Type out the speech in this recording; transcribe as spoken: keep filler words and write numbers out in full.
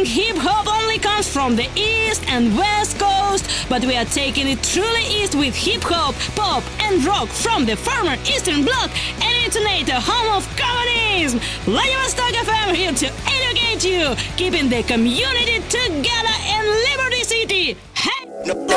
think hip-hop only comes from the East and West Coast, but we are taking it truly east with hip-hop, pop and rock from the former Eastern Bloc and into the home of communism. Vladivostok F M here to educate you, keeping the community together in Liberty City. Hey!